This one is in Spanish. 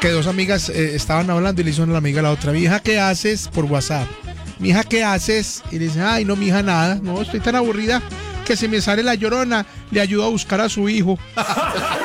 que dos amigas estaban hablando y le hizo una amiga a la otra, mija, ¿qué haces? Por WhatsApp. Mija, ¿qué haces? Y le dice, ay, no, mija, nada. No, estoy tan aburrida que se me sale la llorona. Le ayudo a buscar a su hijo.